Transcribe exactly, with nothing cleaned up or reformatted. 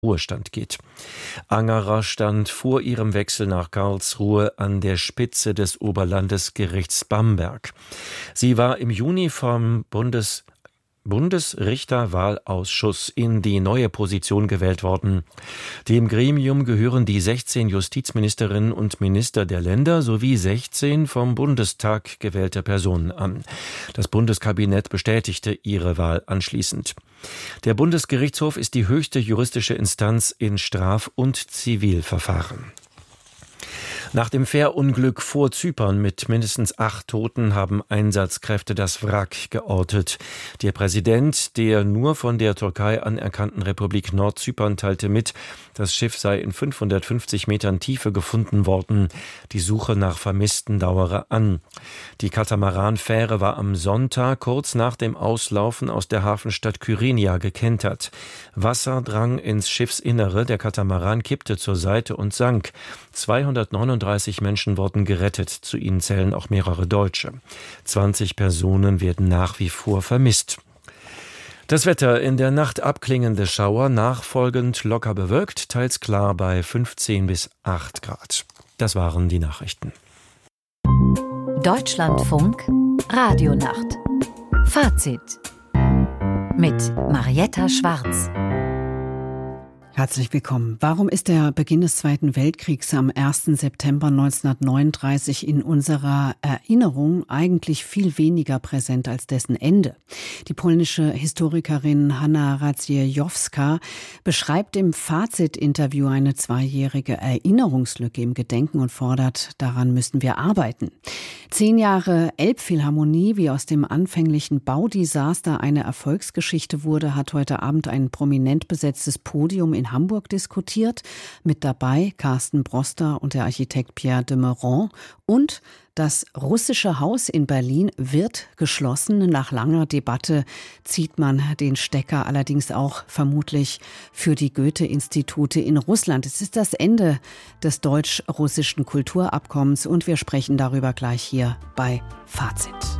Ruhestand geht. Angerer stand vor ihrem Wechsel nach Karlsruhe an der Spitze des Oberlandesgerichts Bamberg. Sie war im Juni vom Bundes Bundesrichterwahlausschuss in die neue Position gewählt worden. Dem Gremium gehören die sechzehn Justizministerinnen und Minister der Länder sowie sechzehn vom Bundestag gewählte Personen an. Das Bundeskabinett bestätigte ihre Wahl anschließend. Der Bundesgerichtshof ist die höchste juristische Instanz in Straf- und Zivilverfahren. Nach dem Fährunglück vor Zypern mit mindestens acht Toten haben Einsatzkräfte das Wrack geortet. Der Präsident der nur von der Türkei anerkannten Republik Nordzypern teilte mit, das Schiff sei in fünfhundertfünfzig Metern Tiefe gefunden worden. Die Suche nach Vermissten dauere an. Die Katamaranfähre war am Sonntag kurz nach dem Auslaufen aus der Hafenstadt Kyrenia gekentert. Wasser drang ins Schiffsinnere, der Katamaran kippte zur Seite und sank. zweihundertneununddreißig Menschen wurden gerettet, zu ihnen zählen auch mehrere Deutsche. zwanzig Personen werden nach wie vor vermisst. Das Wetter: in der Nacht abklingende Schauer, nachfolgend locker bewölkt, teils klar bei fünfzehn bis acht Grad. Das waren die Nachrichten. Deutschlandfunk Radionacht. Fazit mit Marietta Schwarz. Herzlich willkommen. Warum ist der Beginn des Zweiten Weltkriegs am ersten September neunzehnhundertneununddreißig in unserer Erinnerung eigentlich viel weniger präsent als dessen Ende? Die polnische Historikerin Hanna Radziejowska beschreibt im Fazit-Interview eine zweijährige Erinnerungslücke im Gedenken und fordert, daran müssen wir arbeiten. Zehn Jahre Elbphilharmonie, wie aus dem anfänglichen Baudesaster eine Erfolgsgeschichte wurde, hat heute Abend ein prominent besetztes Podium in Hamburg diskutiert. Mit dabei Carsten Broster und der Architekt Pierre de Meuron. Und das Russische Haus in Berlin wird geschlossen. Nach langer Debatte zieht man den Stecker allerdings auch vermutlich für die Goethe-Institute in Russland. Es ist das Ende des deutsch-russischen Kulturabkommens und wir sprechen darüber gleich hier bei Fazit.